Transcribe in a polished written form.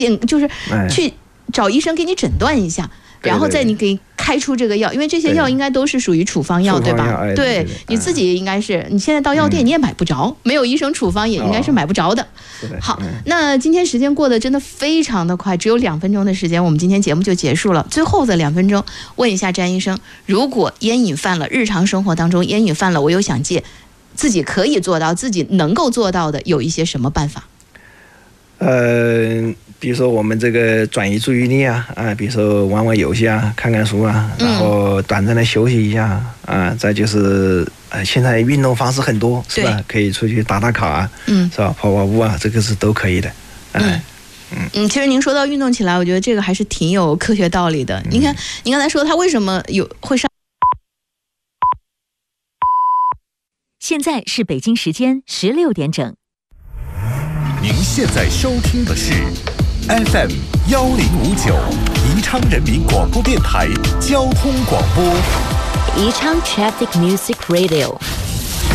就是去找医生给你诊断一下。然后再你给开出这个药，因为这些药应该都是属于处方药，对吧？对，你自己应该是，你现在到药店你也买不着，没有医生处方也应该是买不着的。好，那今天时间过得真的非常的快，只有2分钟的时间，我们今天节目就结束了。最后的2分钟，问一下詹医生，如果烟瘾犯了，日常生活当中烟瘾犯了，我又想戒，自己可以做到，自己能够做到的有一些什么办法？ 比如说我们这个转移注意力啊，比如说玩玩游戏啊，看看书啊，然后短暂的休息一下啊，再就是现在运动方式很多，是吧？可以出去打卡啊，是吧？跑跑步啊，这个是都可以的。 其实您说到运动起来，我觉得这个还是挺有科学道理的。您看，您刚才说他为什么会上？ 现在是北京时间16点整。 您现在收听的是 FM 1059宜昌人民广播电台交通广播。 宜昌 Traffic Music Radio。